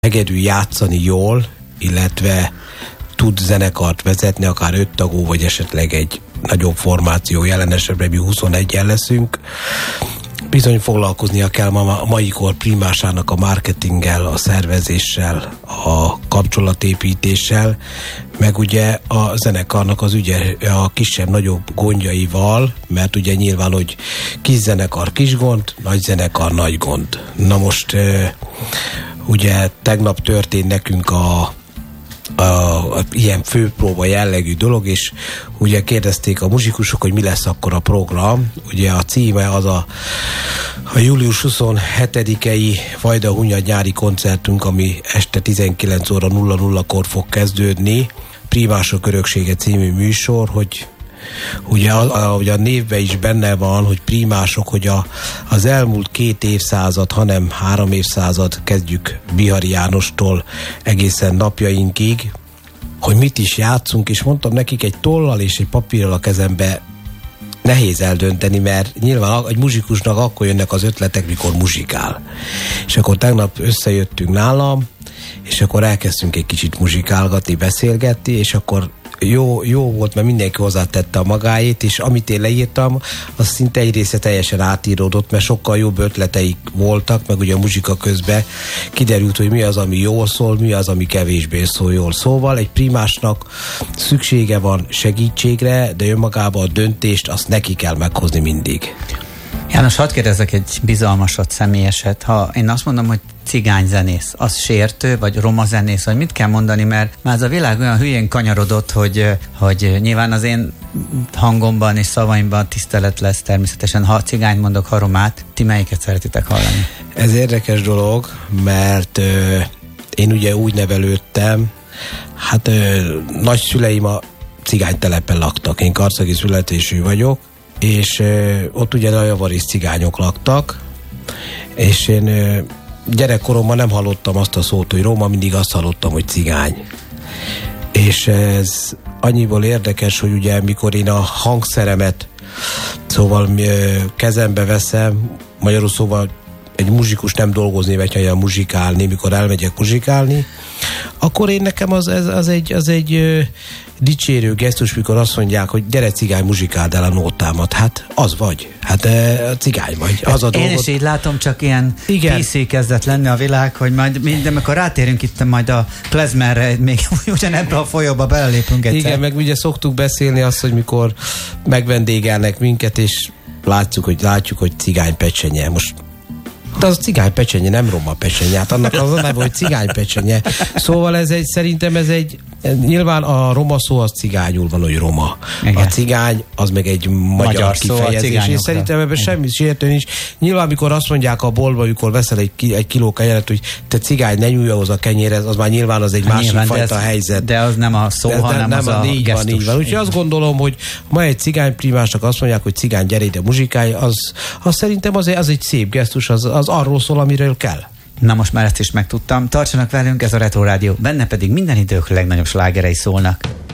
hegedű játszani jól, illetve tud zenekart vezetni, akár 5 tagú, vagy esetleg egy nagyobb formáció, jelen esetben mi 21-en leszünk. Bizony foglalkoznia kell a mai kor primásának a marketinggel, a szervezéssel, a kapcsolatépítéssel, meg ugye a zenekarnak az ugye a kisebb-nagyobb gondjaival, mert ugye nyilván, hogy kis zenekar kis gond, nagy zenekar nagy gond. Na most ugye tegnap történt nekünk a ilyen főpróba jellegű dolog, és ugye kérdezték a muzsikusok, hogy mi lesz akkor a program. Ugye a címe az a július 27-i Vajda Hunyad nyári koncertünk, ami este 19 óra 00-kor fog kezdődni. Prímások öröksége című műsor, hogy ugye a névben is benne van, hogy prímások, hogy az elmúlt 2 évszázad, hanem 3 évszázad, kezdjük Bihari Jánostól egészen napjainkig, hogy mit is játszunk, és mondtam nekik, egy tollal és egy papírral a kezembe nehéz eldönteni, mert nyilván egy muzsikusnak akkor jönnek az ötletek, mikor muzsikál. És akkor tegnap összejöttünk nálam, és akkor elkezdtünk egy kicsit muzsikálgatni, beszélgetni, és akkor jó volt, mert mindenki hozzátette a magáét, és amit én leírtam, az szinte egy része teljesen átíródott, mert sokkal jobb ötleteik voltak, meg ugye a muzsika közben kiderült, hogy mi az, ami jól szól, mi az, ami kevésbé szól jól. Szóval egy primásnak szüksége van segítségre, de önmagában a döntést azt neki kell meghozni mindig. János, hadd kérdezzek egy bizalmasat, személyeset. Ha én azt mondom, hogy cigányzenész, az sértő, vagy roma zenész, vagy mit kell mondani, mert már ez a világ olyan hülyén kanyarodott, hogy nyilván az én hangomban és szavaimban tisztelet lesz természetesen. Ha cigány mondok, ha romát, ti melyiket szeretitek hallani? Ez érdekes dolog, mert én ugye úgy nevelődtem, nagyszüleim a cigánytelepen laktak. Én karcagi születésű vagyok, és ott ugye a javarész cigányok laktak, és én gyerekkoromban nem hallottam azt a szót, hogy roma, mindig azt hallottam, hogy cigány. És ez annyiból érdekes, hogy ugye mikor én a hangszeremet szóval kezembe veszem, magyarul szóval egy muzsikus nem dolgozni, vagy hanem muzsikálni, mikor elmegyek muzsikálni, akkor én nekem az egy dicsérő gesztus, mikor azt mondják, hogy gyere cigány, muzsikáld el a nótámat. Hát az vagy. Hát cigány vagy. Az a én dolgot... is így látom, csak ilyen PC kezdett lenni a világ, hogy majd amikor rátérünk itt majd a klezmerre, még ugyanebbe a folyóba belelépünk egyszer. Igen, meg ugye szoktuk beszélni azt, hogy mikor megvendégelnek minket, és látjuk, hogy cigány pecsenye. Most de az cigány pecsenye, nem roma pecsenye. Hát annak az a neve, hogy cigány pecsenye. Szóval szerintem ez egy nyilván a roma szó az cigányul van, hogy roma. Igen. A cigány az meg egy magyar kifejezés, és szerintem ebben semmi sértő nincs. Nyilván, amikor azt mondják a boltban, amikor veszel egy kiló kenyeret, hogy te cigány, ne nyúlj ahhoz a kenyérhez, az már nyilván az egy másik fajta helyzet. De az nem a szó, hanem az a gesztus. Így van. Úgyhogy azt gondolom, hogy ma egy cigány primásnak azt mondják, hogy cigány, gyere ide, muzsikálj, az szerintem az egy szép gesztus, az arról szól, amiről kell. Na most már ezt is megtudtam. Tartsanak velünk, ez a Retro Rádió, benne pedig minden idők legnagyobb slágerei szólnak.